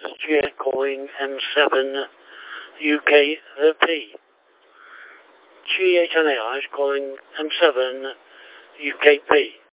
Juliet calling M7 UK the P. GHNAI is calling M7 UKP.